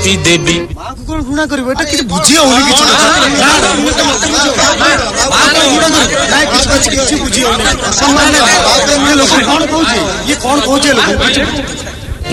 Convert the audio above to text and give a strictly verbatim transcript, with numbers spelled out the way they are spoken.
शक्ति देवी कौन घृणा करिवो एटा किछ बुझी होनी किछ किछ बुझी होनी सम्मान लोक कौन कहूची ये कौन कहूची लोक